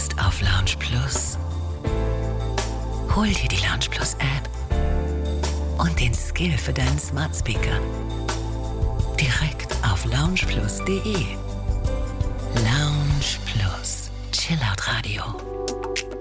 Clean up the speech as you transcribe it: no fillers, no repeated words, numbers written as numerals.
Jetzt auf Lounge Plus. Hol dir die Lounge Plus App und den Skill für deinen Smart Speaker. Direkt auf loungeplus.de. Lounge Plus. Chillout Radio.